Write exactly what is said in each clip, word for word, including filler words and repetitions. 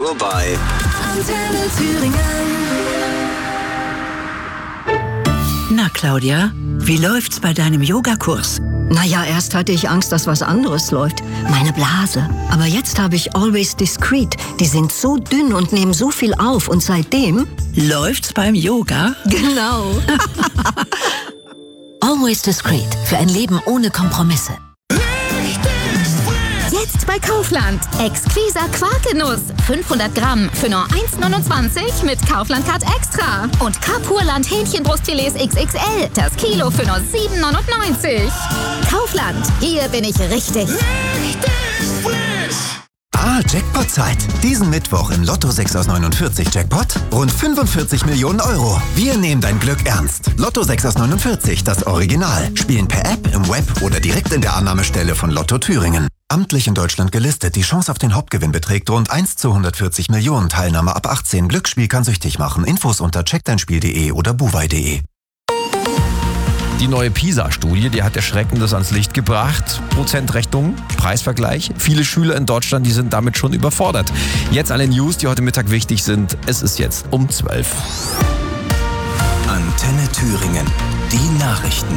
Nur bei Antenne Thüringen. Na, Claudia, wie läuft's bei deinem Yogakurs? Naja, erst hatte ich Angst, dass was anderes läuft. Meine Blase. Aber jetzt habe ich Always Discreet. Die sind so dünn und nehmen so viel auf. Und seitdem... Läuft's beim Yoga? Genau. Always Discreet. Für ein Leben ohne Kompromisse. Jetzt bei Kaufland. Exquiser Quarkenuss. fünfhundert Gramm für nur eins neunundzwanzig mit Kaufland-Card Extra. Und Carpurland Hähnchenbrustfilets X X L. Das Kilo für nur sieben neunundneunzig. Kaufland. Hier bin ich richtig. Ah, Jackpot-Zeit. Diesen Mittwoch im Lotto sechs aus neunundvierzig Jackpot rund fünfundvierzig Millionen Euro. Wir nehmen dein Glück ernst. Lotto sechs aus neunundvierzig, das Original. Spielen per App, im Web oder direkt in der Annahmestelle von Lotto Thüringen. Amtlich in Deutschland gelistet. Die Chance auf den Hauptgewinn beträgt rund eins zu hundertvierzig Millionen. Teilnahme ab achtzehn. Glücksspiel kann süchtig machen. Infos unter checkdeinspiel punkt de oder buwei punkt de. Die neue PISA-Studie, die hat Erschreckendes ans Licht gebracht. Prozentrechnung, Preisvergleich. Viele Schüler in Deutschland, die sind damit schon überfordert. Jetzt alle News, die heute Mittag wichtig sind. Es ist jetzt um zwölf. Antenne Thüringen. Die Nachrichten.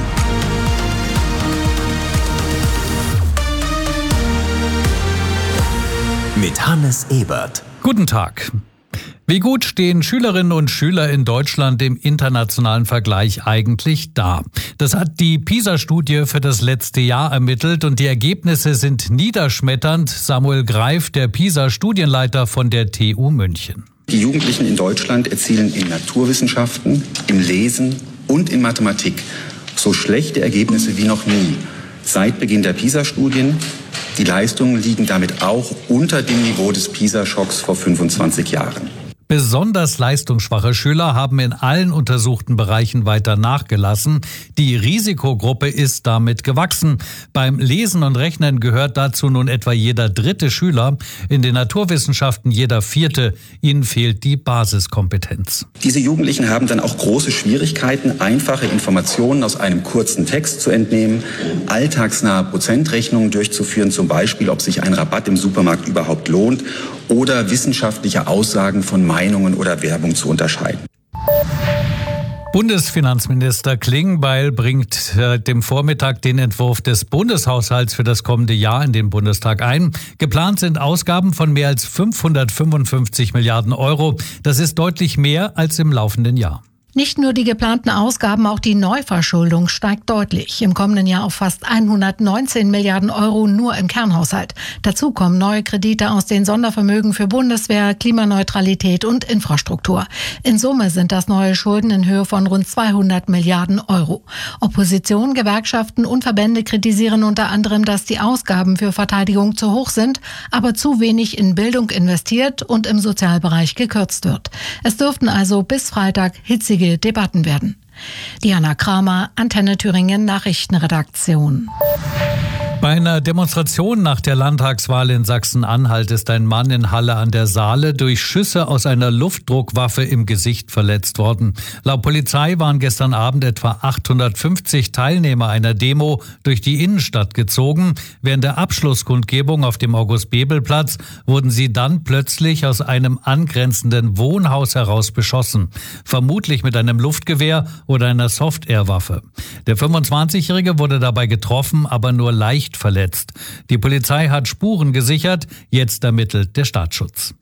Mit Hannes Ebert. Guten Tag. Wie gut stehen Schülerinnen und Schüler in Deutschland im internationalen Vergleich eigentlich da? Das hat die PISA-Studie für das letzte Jahr ermittelt und die Ergebnisse sind niederschmetternd. Samuel Greif, der PISA-Studienleiter von der T U München. Die Jugendlichen in Deutschland erzielen in Naturwissenschaften, im Lesen und in Mathematik so schlechte Ergebnisse wie noch nie. Seit Beginn der PISA-Studien. Die Leistungen liegen damit auch unter dem Niveau des PISA-Schocks vor fünfundzwanzig Jahren. Besonders leistungsschwache Schüler haben in allen untersuchten Bereichen weiter nachgelassen. Die Risikogruppe ist damit gewachsen. Beim Lesen und Rechnen gehört dazu nun etwa jeder dritte Schüler, in den Naturwissenschaften jeder vierte. Ihnen fehlt die Basiskompetenz. Diese Jugendlichen haben dann auch große Schwierigkeiten, einfache Informationen aus einem kurzen Text zu entnehmen, alltagsnahe Prozentrechnungen durchzuführen, zum Beispiel, ob sich ein Rabatt im Supermarkt überhaupt lohnt, oder wissenschaftliche Aussagen von Meinungen oder Werbung zu unterscheiden. Bundesfinanzminister Klingbeil bringt seit dem Vormittag den Entwurf des Bundeshaushalts für das kommende Jahr in den Bundestag ein. Geplant sind Ausgaben von mehr als fünfhundertfünfundfünfzig Milliarden Euro. Das ist deutlich mehr als im laufenden Jahr. Nicht nur die geplanten Ausgaben, auch die Neuverschuldung steigt deutlich. Im kommenden Jahr auf fast hundertneunzehn Milliarden Euro nur im Kernhaushalt. Dazu kommen neue Kredite aus den Sondervermögen für Bundeswehr, Klimaneutralität und Infrastruktur. In Summe sind das neue Schulden in Höhe von rund zweihundert Milliarden Euro. Opposition, Gewerkschaften und Verbände kritisieren unter anderem, dass die Ausgaben für Verteidigung zu hoch sind, aber zu wenig in Bildung investiert und im Sozialbereich gekürzt wird. Es dürften also bis Freitag hitzige Debatten werden. Diana Kramer, Antenne Thüringen Nachrichtenredaktion. Bei einer Demonstration nach der Landtagswahl in Sachsen-Anhalt ist ein Mann in Halle an der Saale durch Schüsse aus einer Luftdruckwaffe im Gesicht verletzt worden. Laut Polizei waren gestern Abend etwa achthundertfünfzig Teilnehmer einer Demo durch die Innenstadt gezogen. Während der Abschlusskundgebung auf dem August-Bebel-Platz wurden sie dann plötzlich aus einem angrenzenden Wohnhaus heraus beschossen. Vermutlich mit einem Luftgewehr oder einer Soft-Air-Waffe. Der fünfundzwanzigjährige wurde dabei getroffen, aber nur leicht verletzt. Die Polizei hat Spuren gesichert, jetzt ermittelt der Staatsschutz.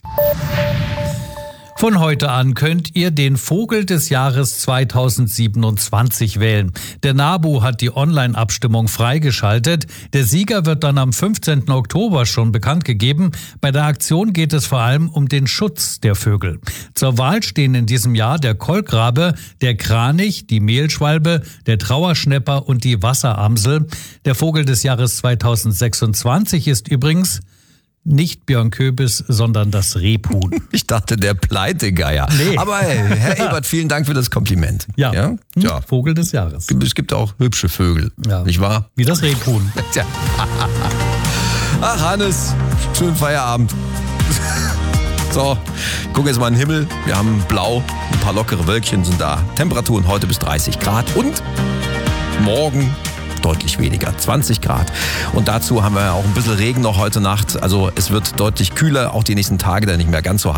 Von heute an könnt ihr den Vogel des Jahres zweitausendsiebenundzwanzig wählen. Der NABU hat die Online-Abstimmung freigeschaltet. Der Sieger wird dann am fünfzehnten Oktober schon bekannt gegeben. Bei der Aktion geht es vor allem um den Schutz der Vögel. Zur Wahl stehen in diesem Jahr der Kolkrabe, der Kranich, die Mehlschwalbe, der Trauerschnäpper und die Wasseramsel. Der Vogel des Jahres zweitausendsechsundzwanzig ist übrigens nicht Björn Köbis, sondern das Rebhuhn. Ich dachte, der Pleitegeier. Nee. Aber hey, Herr Ebert, vielen Dank für das Kompliment. Ja, ja? ja. Vogel des Jahres. Es gibt auch hübsche Vögel, ja. Nicht wahr? Wie das Rebhuhn. Ach, Hannes, schönen Feierabend. So, guck jetzt mal in den Himmel. Wir haben blau, ein paar lockere Wölkchen sind da. Temperaturen heute bis dreißig Grad und morgen deutlich weniger, zwanzig Grad. Und dazu haben wir auch ein bisschen Regen noch heute Nacht. Also es wird deutlich kühler, auch die nächsten Tage dann nicht mehr ganz so heiß.